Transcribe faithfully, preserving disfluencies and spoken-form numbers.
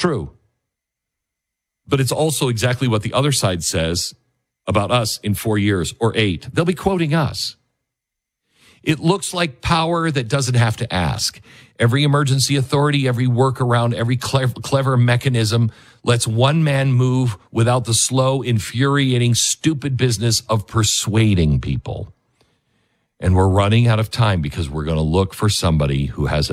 true. But it's also exactly what the other side says about us in four years or eight. They'll be quoting us. It looks like power that doesn't have to ask. Every emergency authority, every workaround, every clever, clever mechanism lets one man move without the slow, infuriating, stupid business of persuading people. And we're running out of time because we're going to look for somebody who has a